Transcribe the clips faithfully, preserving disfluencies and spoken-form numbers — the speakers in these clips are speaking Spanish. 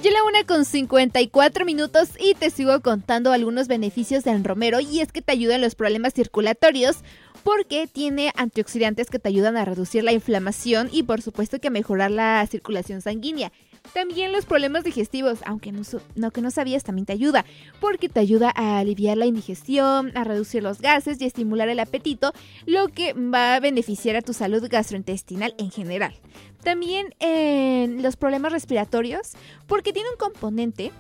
Son la una con cincuenta y cuatro minutos y te sigo contando algunos beneficios del romero, y es que te ayuda en los problemas circulatorios porque tiene antioxidantes que te ayudan a reducir la inflamación y por supuesto que a mejorar la circulación sanguínea. También los problemas digestivos, aunque no, no que no sabías, también te ayuda, porque te ayuda a aliviar la indigestión, a reducir los gases y a estimular el apetito, lo que va a beneficiar a tu salud gastrointestinal en general. También en los problemas respiratorios, porque tiene un componente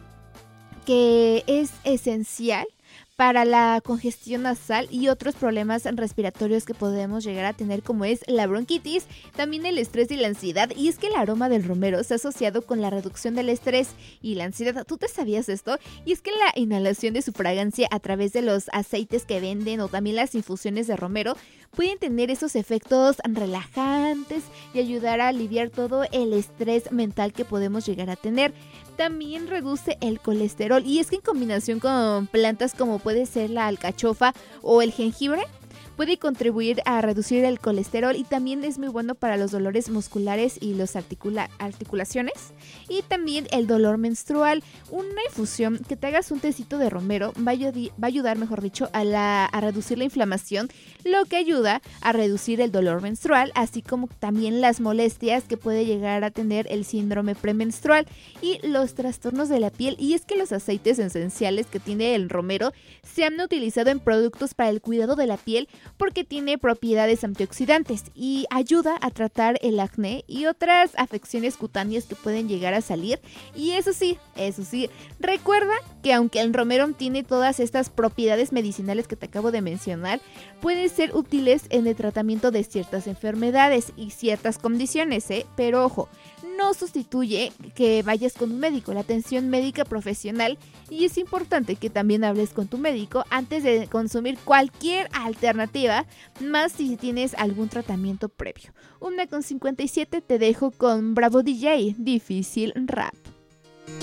que es esencial para la congestión nasal y otros problemas respiratorios que podemos llegar a tener, como es la bronquitis, también el estrés y la ansiedad. Y es que el aroma del romero está asociado con la reducción del estrés y la ansiedad. ¿Tú te sabías esto? Y es que la inhalación de su fragancia a través de los aceites que venden o también las infusiones de romero pueden tener esos efectos relajantes y ayudar a aliviar todo el estrés mental que podemos llegar a tener. También reduce el colesterol, y es que en combinación con plantas como puede ser la alcachofa o el jengibre, puede contribuir a reducir el colesterol y también es muy bueno para los dolores musculares y las articula- articulaciones. Y también el dolor menstrual. Una infusión que te hagas un tecito de romero va a, ayudi- va a ayudar, mejor dicho, a, la, a reducir la inflamación, lo que ayuda a reducir el dolor menstrual, así como también las molestias que puede llegar a tener el síndrome premenstrual y los trastornos de la piel. Y es que los aceites esenciales que tiene el romero se han utilizado en productos para el cuidado de la piel porque tiene propiedades antioxidantes y ayuda a tratar el acné y otras afecciones cutáneas que pueden llegar a salir. Y eso sí, eso sí, recuerda que aunque el romero tiene todas estas propiedades medicinales que te acabo de mencionar, pueden ser útiles en el tratamiento de ciertas enfermedades y ciertas condiciones, ¿eh? Pero ojo, no sustituye que vayas con un médico, la atención médica profesional, y es importante que también hables con tu médico antes de consumir cualquier alternativa, más si tienes algún tratamiento previo. Una con cincuenta y siete, te dejo con Bravo D J, Difícil Rap.